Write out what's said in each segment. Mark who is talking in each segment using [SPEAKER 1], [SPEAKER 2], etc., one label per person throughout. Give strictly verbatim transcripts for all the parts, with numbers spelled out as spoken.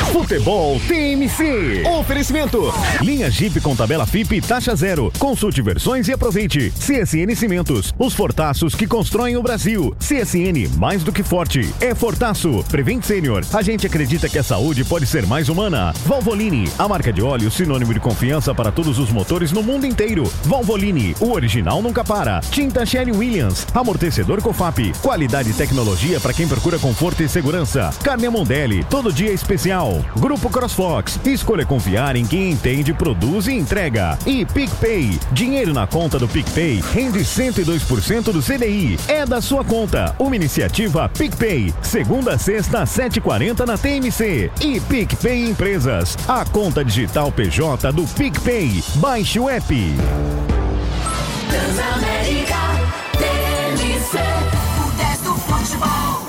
[SPEAKER 1] Futebol T M C. Oferecimento. Linha Jeep com tabela F I P e taxa zero. Consulte versões e aproveite. C S N Cimentos. Os fortaços que constroem o Brasil. C S N, mais do que forte. É Fortaço. Prevent Senior. A gente acredita que a saúde pode ser mais humana. Valvoline. A marca de óleo sinônimo de confiança para todos os motores no mundo inteiro. Valvoline. O original nunca para. Tinta Sherwin-Williams. Amortecedor Cofap. Qualidade e tecnologia para quem procura conforto e segurança. Carne Mondelli. Todo dia especial. Grupo CrossFox. Escolha confiar em quem entende, produz e entrega. E PicPay. Dinheiro na conta do PicPay rende cento e dois por cento do C D I. É da sua conta. Uma iniciativa PicPay. Segunda a sexta, sete e quarenta na T M C. E PicPay Empresas. A conta digital P J do PicPay. Baixe o app.
[SPEAKER 2] Transamérica, T M C, o dez do futebol.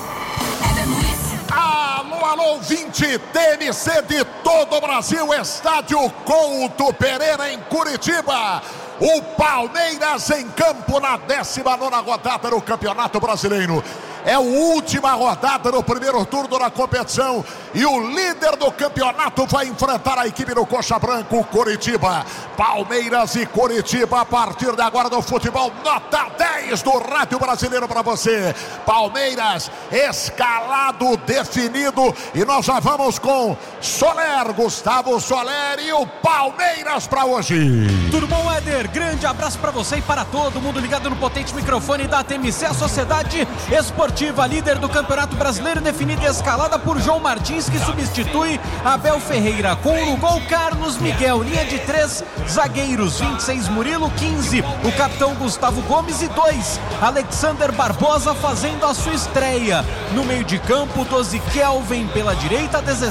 [SPEAKER 3] Alô, alô, vinte T M C de todo o Brasil, estádio Couto Pereira em Curitiba. O Palmeiras em campo na décima nona rodada do Campeonato Brasileiro. É a última rodada do primeiro turno da competição e o líder do campeonato vai enfrentar a equipe do Coxa Branca, o Coritiba. Palmeiras e Coritiba a partir de agora do futebol, nota dez do Rádio Brasileiro para você. Palmeiras escalado, definido, e nós já vamos com Soler, Gustavo Soler e o Palmeiras para hoje.
[SPEAKER 4] Tudo bom, Éder? Grande abraço para você e para todo mundo ligado no potente microfone da T M C, a Sociedade Esportiva, líder do Campeonato Brasileiro, definida e escalada por João Martins, que substitui Abel Ferreira. Com no gol, Carlos Miguel. Linha de três zagueiros, vinte e seis Murilo, quinze o capitão Gustavo Gomes e dois Alexander Barbosa fazendo a sua estreia. No meio de campo, doze Kelvin pela direita, dezessete